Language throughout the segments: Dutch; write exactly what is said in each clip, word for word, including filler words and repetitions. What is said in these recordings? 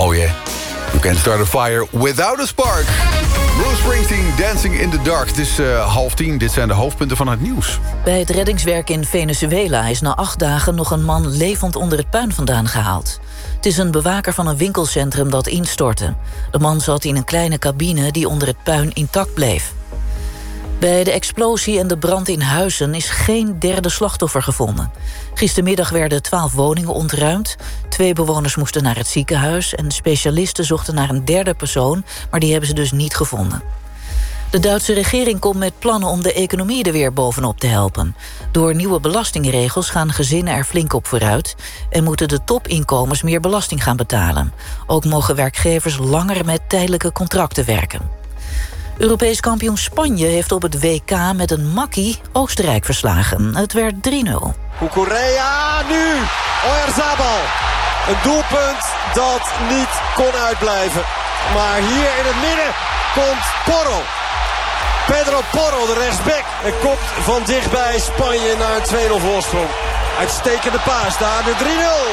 Oh yeah. You can start a fire without a spark. Bruce Springsteen, Dancing in the Dark. Het is uh, half tien, dit zijn de hoofdpunten van het nieuws. Bij het reddingswerk in Venezuela is na acht dagen nog een man levend onder het puin vandaan gehaald. Het is een bewaker van een winkelcentrum dat instortte. De man zat in een kleine cabine die onder het puin intact bleef. Bij de explosie en de brand in Huizen is geen derde slachtoffer gevonden. Gistermiddag werden twaalf woningen ontruimd. Twee bewoners moesten naar het ziekenhuis en specialisten zochten naar een derde persoon, maar die hebben ze dus niet gevonden. De Duitse regering komt met plannen om de economie er weer bovenop te helpen. Door nieuwe belastingregels gaan gezinnen er flink op vooruit en moeten de topinkomens meer belasting gaan betalen. Ook mogen werkgevers langer met tijdelijke contracten werken. Europees kampioen Spanje heeft op het W K met een makkie Oostenrijk verslagen. Het werd drie nul. Cucurella, nu Oyarzabal. Een doelpunt dat niet kon uitblijven. Maar hier in het midden komt Porro. Pedro Porro, de rechtsback. En kopt van dichtbij Spanje naar een twee nul voorsprong. Uitstekende paas, daar de drie nul.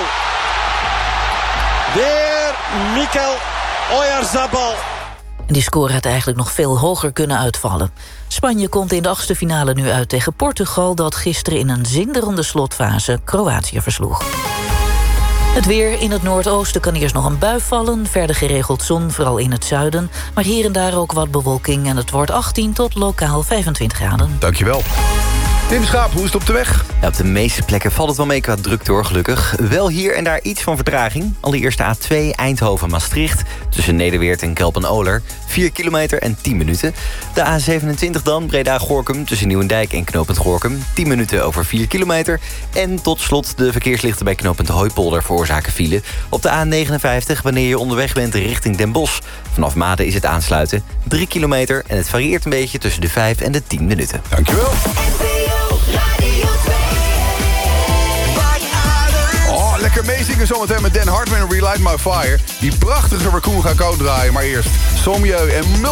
Weer Mikel Oyarzabal. Die score had eigenlijk nog veel hoger kunnen uitvallen. Spanje komt in de achtste finale nu uit tegen Portugal, dat gisteren in een zinderende slotfase Kroatië versloeg. Het weer: in het noordoosten kan eerst nog een bui vallen. Verder geregeld zon, vooral in het zuiden. Maar hier en daar ook wat bewolking en het wordt achttien tot lokaal vijfentwintig graden. Dankjewel. Tim Schaap, hoe is het op de weg? Ja, op de meeste plekken valt het wel mee qua drukte hoor, gelukkig. Wel hier en daar iets van vertraging. Allereerst de A twee Eindhoven-Maastricht. Tussen Nederweert en Kelpen-Oler. vier kilometer en tien minuten. De A zevenentwintig dan, Breda-Gorkum. Tussen Nieuwendijk en Knopend Gorkum. tien minuten over vier kilometer. En tot slot de verkeerslichten bij Knopend Hooipolder veroorzaken file. Op de A negenenvijftig, wanneer je onderweg bent richting Den Bosch. Vanaf Maden is het aansluiten. drie kilometer en het varieert een beetje tussen de vijf en de tien minuten. Dankjewel. Oh, lekker meezingen zometeen met Dan Hartman en Relight My Fire. Die prachtige Raccoon ga ik ook draaien. Maar eerst Sommieu en Mul